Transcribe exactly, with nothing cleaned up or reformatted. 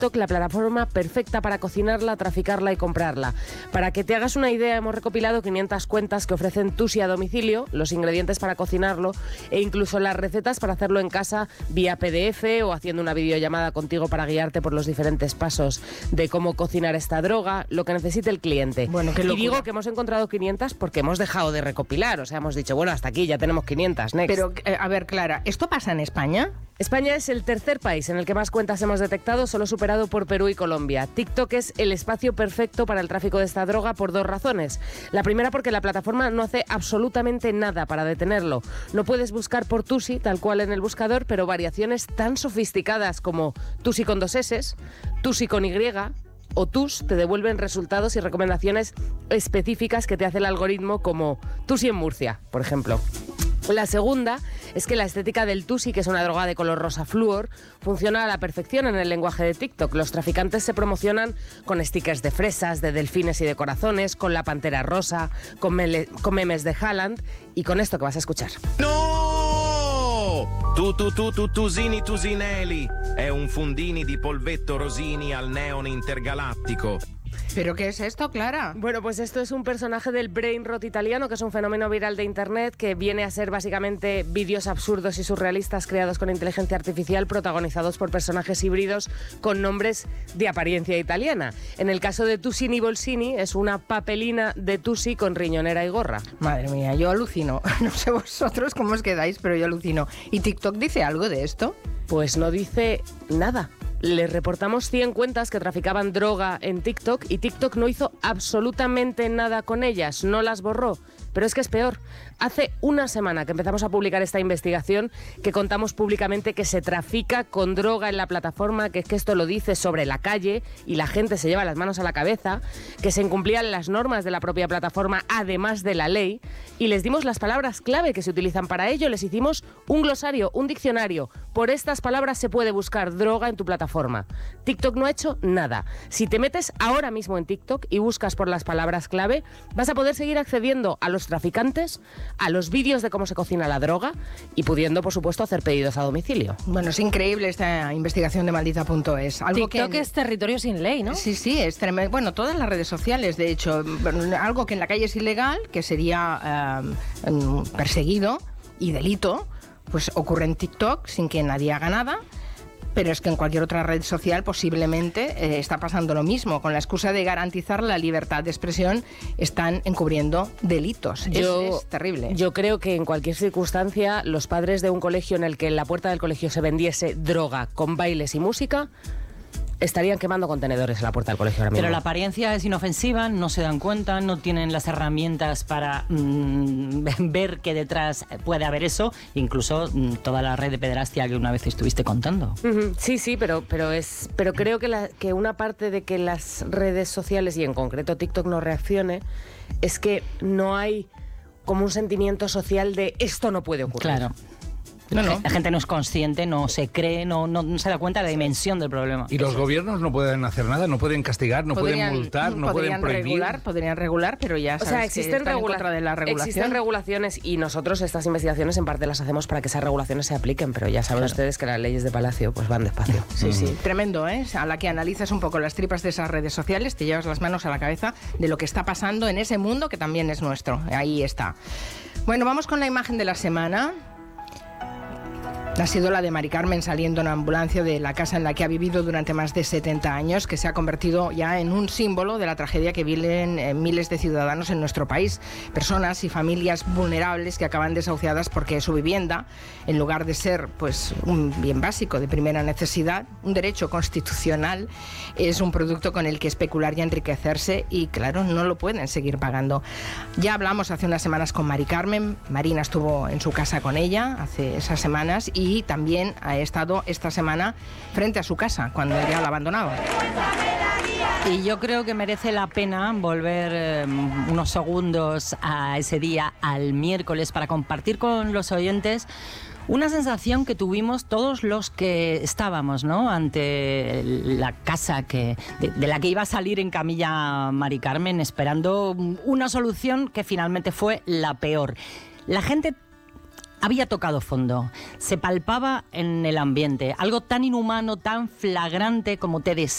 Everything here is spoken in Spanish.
TikTok la plataforma perfecta para cocinarla, traficarla y comprarla. Para que te hagas una idea, hemos recopilado quinientas cuentas que ofrecen Tusi a domicilio, los ingredientes para cocinarlo e incluso las recetas para hacerlo en casa vía P D F o haciendo una videollamada contigo para guiarte por los diferentes pasos de cómo cocinar esta droga, lo que necesite el cliente. Bueno, qué y locura. digo que hemos encontrado quinientas porque hemos dejado de recopilar, o sea, hemos dicho, bueno, hasta aquí ya tenemos quinientas, next. Pero, eh, a ver, Clara, ¿esto pasa en España? España es el tercer país en el que más cuentas hemos detectado, solo superado por Perú y Colombia. TikTok es el espacio perfecto para el tráfico de esta droga por dos razones. La primera, porque la plataforma no hace absolutamente nada para detenerlo. No puedes buscar por Tusi, tal cual en el buscador, pero variaciones tan sofisticadas como Tusi con dos S, Tusi con Y o Tus te devuelven resultados y recomendaciones específicas que te hace el algoritmo, como Tusi en Murcia, por ejemplo. La segunda es que la estética del Tusi, que es una droga de color rosa flúor, funciona a la perfección en el lenguaje de TikTok. Los traficantes se promocionan con stickers de fresas, de delfines y de corazones, con la pantera rosa, con, mele- con memes de Haaland y con esto que vas a escuchar. No! Tu tu tu tu Tusini Tusinelli è un fundini di polvetto rosini al neon intergalattico. ¿Pero qué es esto, Clara? Bueno, pues esto es un personaje del brain rot italiano, que es un fenómeno viral de internet que viene a ser básicamente vídeos absurdos y surrealistas creados con inteligencia artificial, protagonizados por personajes híbridos con nombres de apariencia italiana. En el caso de Tusini Bolsini, es una papelina de Tusi con riñonera y gorra. Madre mía, yo alucino. No sé vosotros cómo os quedáis, pero yo alucino. ¿Y TikTok dice algo de esto? Pues no dice nada. Les reportamos cien cuentas que traficaban droga en TikTok y TikTok no hizo absolutamente nada con ellas, no las borró. Pero es que es peor. Hace una semana que empezamos a publicar esta investigación, que contamos públicamente que se trafica con droga en la plataforma, que es que esto lo dice sobre la calle y la gente se lleva las manos a la cabeza, que se incumplían las normas de la propia plataforma, además de la ley, y les dimos las palabras clave que se utilizan para ello, les hicimos un glosario, un diccionario. Por estas palabras se puede buscar droga en tu plataforma. TikTok no ha hecho nada. Si te metes ahora mismo en TikTok y buscas por las palabras clave, vas a poder seguir accediendo a los traficantes, a los vídeos de cómo se cocina la droga y pudiendo, por supuesto, hacer pedidos a domicilio. Bueno, es increíble esta investigación de maldita punto es. Algo TikTok que es territorio sin ley, ¿no? Sí, sí, es tremendo. Bueno, todas las redes sociales, de hecho, algo que en la calle es ilegal, que sería eh, perseguido y delito, pues ocurre en TikTok sin que nadie haga nada. Pero es que en cualquier otra red social posiblemente eh, está pasando lo mismo. Con la excusa de garantizar la libertad de expresión, están encubriendo delitos. Yo, es, es terrible. Yo creo que en cualquier circunstancia, los padres de un colegio en el que en la puerta del colegio se vendiese droga con bailes y música, estarían quemando contenedores en la puerta del colegio ahora mismo. Pero la apariencia es inofensiva, no se dan cuenta, no tienen las herramientas para mmm, ver que detrás puede haber eso, incluso mmm, toda la red de pederastia que una vez estuviste contando. Uh-huh. Sí, sí, pero, pero, es, pero creo que, la, que una parte de que las redes sociales, y en concreto TikTok, no reaccione, es que no hay como un sentimiento social de esto no puede ocurrir. Claro. No, no. La gente no es consciente, no se cree, no, no, no se da cuenta de la dimensión del problema. Y los gobiernos no pueden hacer nada, no pueden castigar, no podrían, pueden multar, no podrían pueden prohibir. Regular, podrían regular, pero ya sabes o sea, que existen, están regula- en contra de la regulación. existen regulaciones y nosotros estas investigaciones en parte las hacemos para que esas regulaciones se apliquen, pero ya saben claro. ustedes que las leyes de Palacio pues van despacio. Sí, mm. sí, tremendo, ¿eh? A la que analizas un poco las tripas de esas redes sociales, te llevas las manos a la cabeza de lo que está pasando en ese mundo que también es nuestro. Ahí está. Bueno, vamos con la imagen de la semana. Ha sido la de Mari Carmen saliendo en ambulancia de la casa en la que ha vivido durante más de setenta años, que se ha convertido ya en un símbolo de la tragedia que viven eh, miles de ciudadanos en nuestro país. Personas y familias vulnerables que acaban desahuciadas porque su vivienda, en lugar de ser pues un bien básico de primera necesidad, un derecho constitucional, es un producto con el que especular y enriquecerse y, claro, no lo pueden seguir pagando. Ya hablamos hace unas semanas con Mari Carmen. Marina estuvo en su casa con ella hace esas semanas y y también ha estado esta semana frente a su casa cuando ya la abandonaba. Y yo creo que merece la pena volver eh, unos segundos a ese día, al miércoles, para compartir con los oyentes una sensación que tuvimos todos los que estábamos, ¿no?, ante la casa que, de, de la que iba a salir en camilla Mari Carmen, esperando una solución que finalmente fue la peor. La gente había tocado fondo, se palpaba en el ambiente, algo tan inhumano, tan flagrante como te des